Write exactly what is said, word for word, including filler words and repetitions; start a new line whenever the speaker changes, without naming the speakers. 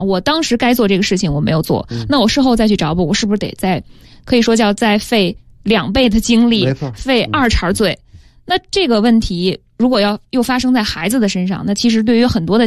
我当时该做这个事情我没有做，
嗯、
那我事后再去找补，我是不是得再可以说叫再费两倍的精力，费二茬罪？嗯、那这个问题如果要又发生在孩子的身上，那其实对于很多的